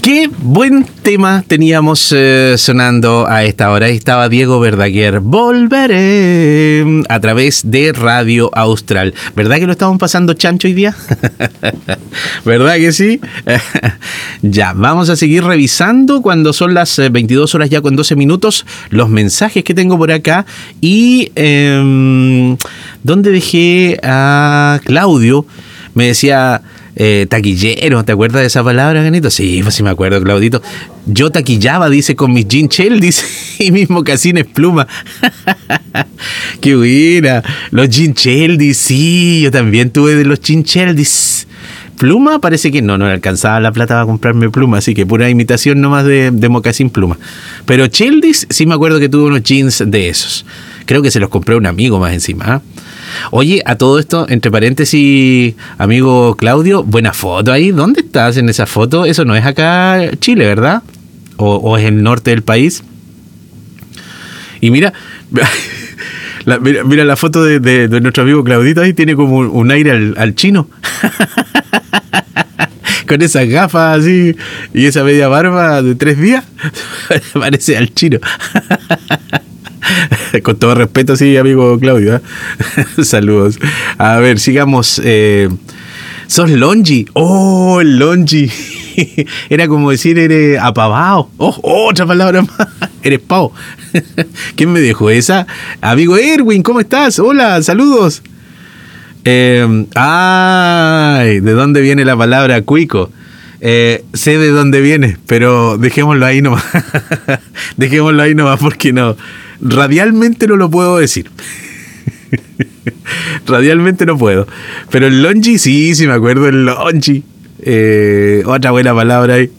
Qué buen tema teníamos sonando a esta hora. Ahí estaba Diego Verdaguer. Volveré a través de Radio Austral. ¿Verdad que lo estamos pasando chancho hoy día? ¿Verdad que sí? Ya, vamos a seguir revisando cuando son las 22 horas ya con 12 minutos los mensajes que tengo por acá. Y ¿dónde dejé a Claudio? Me decía... taquillero, ¿te acuerdas de esa palabra, Ganito? Sí, pues sí me acuerdo, Claudito. Yo taquillaba, dice, con mis jean shell, dice, y mis mocasines pluma. Qué buena. Los jean shell, dice, sí, yo también tuve de los jean shell, dice. Pluma, parece que no alcanzaba la plata para comprarme pluma, así que pura imitación nomás de mocasín pluma. Pero Cheldis, sí me acuerdo que tuve unos jeans de esos. Creo que se los compré a un amigo más encima, ¿eh? Oye, a todo esto, entre paréntesis, amigo Claudio, buena foto ahí. ¿Dónde estás en esa foto? Eso no es acá Chile, ¿verdad? ¿O es el norte del país? Y mira, mira la foto de nuestro amigo Claudito ahí, tiene como un aire al chino. Con esas gafas así y esa media barba de 3 días, parece al chino. Con todo respeto, sí, amigo Claudio, ¿eh? Saludos. A ver, sigamos. ¿Sos longi? ¡Oh, el longi! Era como decir, eres apavado. ¡Oh, otra palabra más! Eres pavo. ¿Quién me dejó esa? Amigo Erwin, ¿cómo estás? Hola, saludos. Ay, ¿de dónde viene la palabra cuico? Sé de dónde viene, pero dejémoslo ahí nomás. Dejémoslo ahí nomás porque no. Radialmente no lo puedo decir. Radialmente no puedo. Pero el longi, sí me acuerdo, el longi. Otra buena palabra ahí.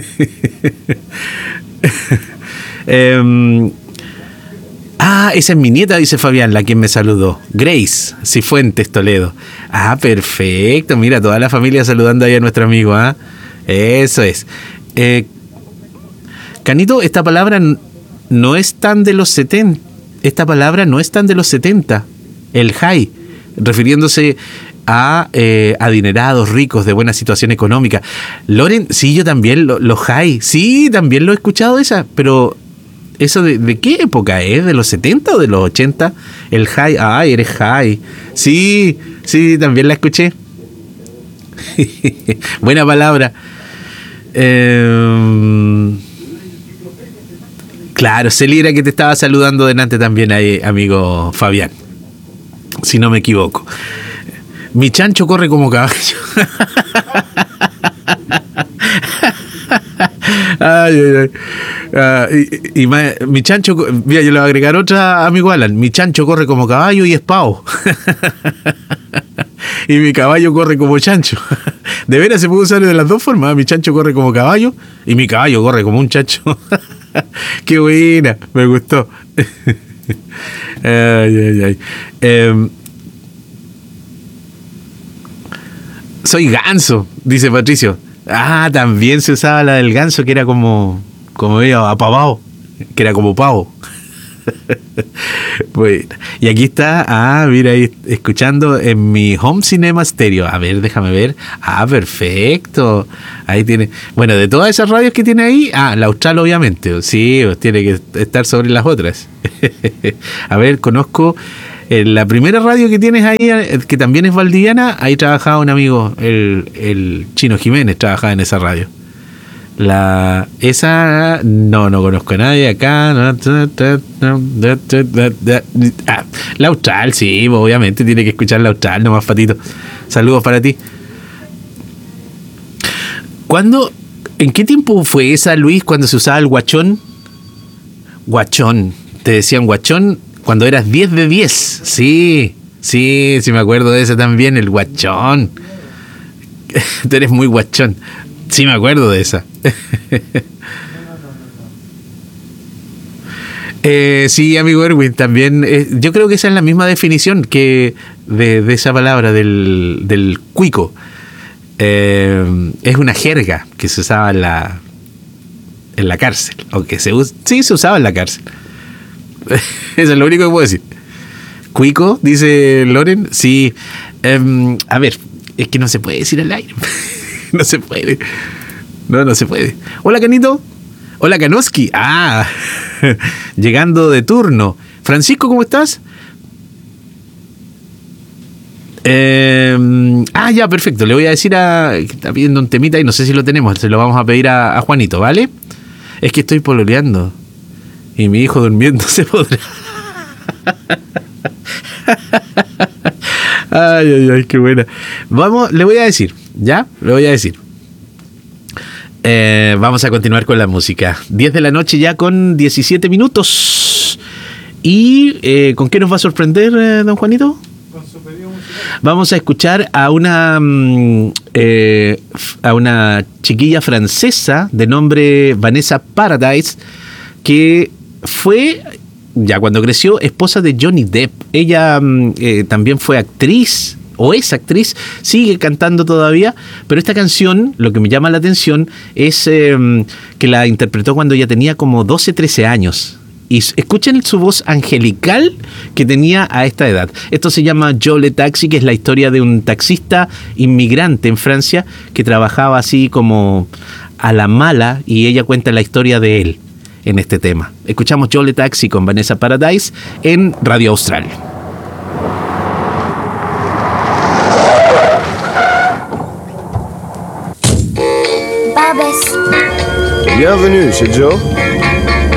Esa es mi nieta, dice Fabián, la quien me saludó. Grace Cifuentes Toledo. Perfecto. Mira, toda la familia saludando ahí a nuestro amigo, ¿ah? Eso es. Canito, esta palabra no es tan de los 70. Esta palabra no es tan de los 70. El high, refiriéndose a adinerados, ricos, de buena situación económica. Loren, sí, yo también, los high, sí, también lo he escuchado esa, pero ¿eso de qué época es? ¿De los 70 o de los 80? El high, eres high. Sí, también la escuché. Buena palabra. Claro, Celi era que te estaba saludando delante también ahí, amigo Fabián, si no me equivoco. Mi chancho corre como caballo. Mi chancho, mira, yo le voy a agregar otra, amigo Alan. Mi chancho corre como caballo y es pavo. Y mi caballo corre como chancho. De veras se puede usar de las dos formas. Mi chancho corre como caballo y mi caballo corre como un chancho. Qué buena, me gustó. Soy ganso, dice Patricio. También se usaba la del ganso, que era como medio apavado, que era como pavo. Bueno, y aquí está, mira ahí, escuchando en mi home cinema stereo. A ver, déjame ver. Perfecto. Ahí tiene. Bueno, de todas esas radios que tiene ahí, la Austral, obviamente. Sí, pues tiene que estar sobre las otras. A ver, conozco la primera radio que tienes ahí, que también es valdiviana. Ahí trabajaba un amigo, el Chino Jiménez, trabajaba en esa radio. Esa no conozco a nadie acá. La Austral, sí, obviamente tiene que escuchar la Austral, nomás, Patito. Saludos para ti. ¿En qué tiempo fue esa, Luis, cuando se usaba el guachón? Guachón, te decían guachón cuando eras 10 de 10. Sí, me acuerdo de ese también, el guachón. Tú eres muy guachón. Sí, me acuerdo de esa. Sí, amigo Erwin, también. Yo creo que esa es la misma definición que de esa palabra del cuico. Es una jerga que se usaba en la cárcel. O que se usaba en la cárcel. Eso es lo único que puedo decir. Cuico, dice Loren. Sí. A ver, es que no se puede decir al aire. No se puede. No, no se puede. Hola, Canito. Hola, Kanoski. Ah, llegando de turno. Francisco, ¿cómo estás? Ya, perfecto. Le voy a decir que está pidiendo un temita y no sé si lo tenemos. Se lo vamos a pedir a Juanito, ¿vale? Es que estoy pololeando y mi hijo durmiendo se podrá. Ay, qué buena. Vamos, le voy a decir, ¿ya? Le voy a decir. Vamos a continuar con la música. 10 de la noche ya con 17 minutos. ¿Y con qué nos va a sorprender, don Juanito? Con su pedido musical. Vamos a escuchar a una chiquilla francesa de nombre Vanessa Paradise, que fue, ya cuando creció, esposa de Johnny Depp. Ella también fue actriz, o es actriz, sigue cantando todavía, pero esta canción, lo que me llama la atención es que la interpretó cuando ella tenía como 12, 13 años. Y escuchen su voz angelical que tenía a esta edad. Esto se llama Yo le Taxi, que es la historia de un taxista inmigrante en Francia que trabajaba así como a la mala, y ella cuenta la historia de él en este tema. Escuchamos Yo le Taxi con Vanessa Paradise en Radio Austral. Bienvenue chez Joe.